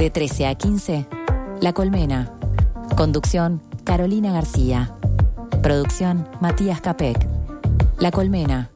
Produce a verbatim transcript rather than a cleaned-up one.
De trece a quince, La Colmena. Conducción, Carolina García. Producción, Matías Capek. La Colmena.